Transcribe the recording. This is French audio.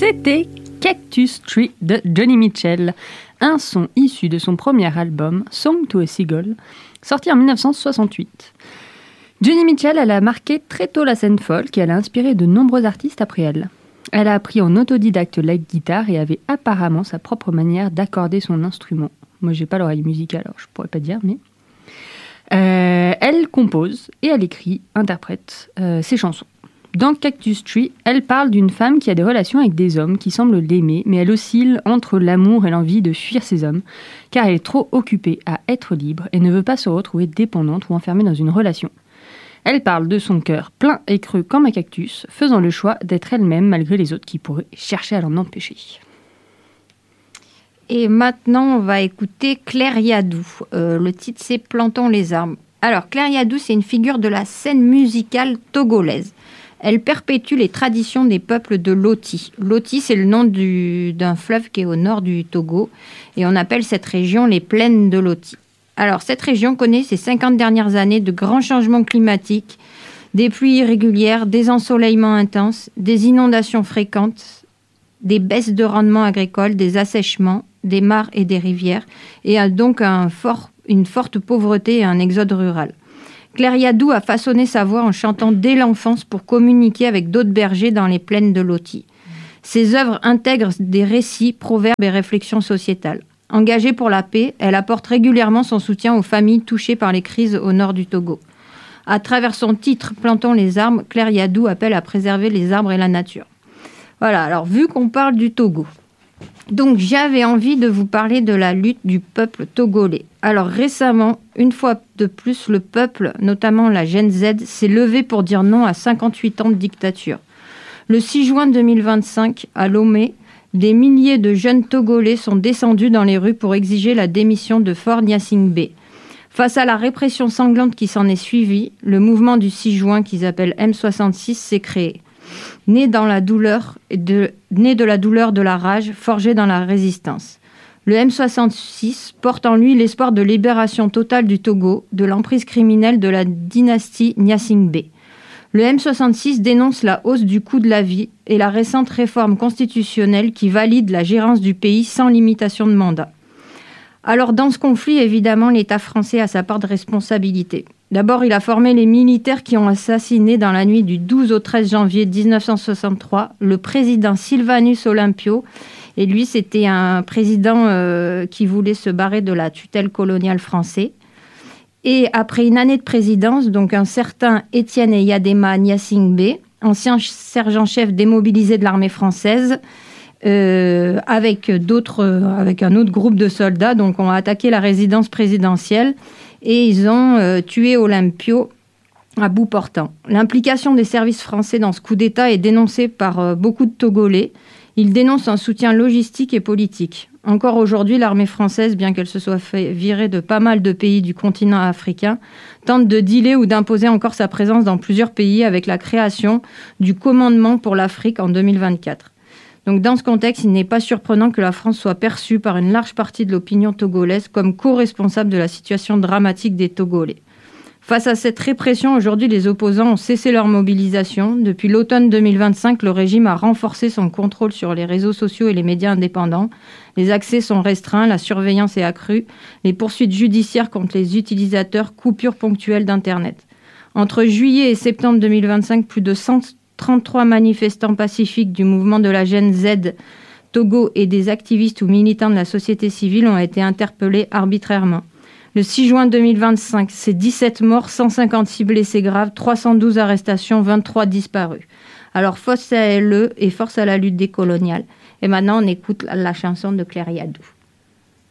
C'était Cactus Tree de Joni Mitchell, un son issu de son premier album Song to a Seagull, sorti en 1968. Joni Mitchell, elle a marqué très tôt la scène folk et elle a inspiré de nombreux artistes après elle. Elle a appris en autodidacte la guitare et avait apparemment sa propre manière d'accorder son instrument. Moi, j'ai pas l'oreille musicale, alors je pourrais pas dire, mais... elle compose et elle écrit, interprète ses chansons. Dans Cactus Tree, elle parle d'une femme qui a des relations avec des hommes qui semblent l'aimer, mais elle oscille entre l'amour et l'envie de fuir ces hommes, car elle est trop occupée à être libre et ne veut pas se retrouver dépendante ou enfermée dans une relation. Elle parle de son cœur plein et creux comme un cactus, faisant le choix d'être elle-même malgré les autres qui pourraient chercher à l'en empêcher. Et maintenant, on va écouter Claire Yadou. Le titre, c'est Plantons les arbres. Alors, Claire Yadou, c'est une figure de la scène musicale togolaise. Elle perpétue les traditions des peuples de Loti. Loti, c'est le nom d'un fleuve qui est au nord du Togo. Et on appelle cette région les plaines de Loti. Alors, cette région connaît ces 50 dernières années de grands changements climatiques, des pluies irrégulières, des ensoleillements intenses, des inondations fréquentes, des baisses de rendement agricole, des assèchements, des mares et des rivières, et a donc une forte pauvreté et un exode rural. Claire Yadou a façonné sa voix en chantant dès l'enfance pour communiquer avec d'autres bergers dans les plaines de Loti. Ses œuvres intègrent des récits, proverbes et réflexions sociétales. Engagée pour la paix, elle apporte régulièrement son soutien aux familles touchées par les crises au nord du Togo. À travers son titre « Plantons les arbres », Claire Yadou appelle à préserver les arbres et la nature. Voilà, alors vu qu'on parle du Togo, donc j'avais envie de vous parler de la lutte du peuple togolais. Alors récemment, une fois de plus, le peuple, notamment la Gen Z, s'est levé pour dire non à 58 ans de dictature. Le 6 juin 2025, à Lomé, des milliers de jeunes Togolais sont descendus dans les rues pour exiger la démission de Faure Gnassingbé. Face à la répression sanglante qui s'en est suivie, le mouvement du 6 juin, qu'ils appellent M66, s'est créé. Né de la douleur de la rage, forgé dans la résistance. Le M66 porte en lui l'espoir de libération totale du Togo, de l'emprise criminelle de la dynastie Gnassingbé. Le M66 dénonce la hausse du coût de la vie et la récente réforme constitutionnelle qui valide la gérance du pays sans limitation de mandat. Alors dans ce conflit, évidemment, l'État français a sa part de responsabilité. D'abord, il a formé les militaires qui ont assassiné dans la nuit du 12 au 13 janvier 1963 le président Sylvanus Olympio. Et lui, c'était un président qui voulait se barrer de la tutelle coloniale française. Et après une année de présidence, donc un certain Étienne Eyadema Gnassingbé, ancien sergent-chef démobilisé de l'armée française, avec un autre groupe de soldats, donc ont attaqué la résidence présidentielle et ils ont tué Olympio à bout portant. L'implication des services français dans ce coup d'État est dénoncée par beaucoup de Togolais. Ils dénoncent un soutien logistique et politique. Encore aujourd'hui, l'armée française, bien qu'elle se soit fait virer de pas mal de pays du continent africain, tente de dealer ou d'imposer encore sa présence dans plusieurs pays avec la création du commandement pour l'Afrique en 2024. Donc dans ce contexte, il n'est pas surprenant que la France soit perçue par une large partie de l'opinion togolaise comme co-responsable de la situation dramatique des Togolais. Face à cette répression, aujourd'hui, les opposants ont cessé leur mobilisation. Depuis l'automne 2025, le régime a renforcé son contrôle sur les réseaux sociaux et les médias indépendants. Les accès sont restreints, la surveillance est accrue, les poursuites judiciaires contre les utilisateurs, coupures ponctuelles d'Internet. Entre juillet et septembre 2025, plus de 133 manifestants pacifiques du mouvement de la Gen Z Togo et des activistes ou militants de la société civile ont été interpellés arbitrairement. Le 6 juin 2025, c'est 17 morts, 156 blessés graves, 312 arrestations, 23 disparus. Alors, force à LE et force à la lutte décoloniale. Et maintenant, on écoute la chanson de Claire Yadou.